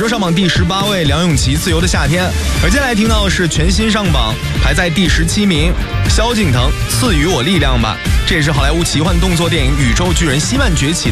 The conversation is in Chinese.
上榜第18位，梁咏琪《自由的夏天》。而接下来听到的是全新上榜，排在第17名，萧敬腾《赐予我力量吧》。这也是好莱坞奇幻动作电影《宇宙巨人：希曼崛起》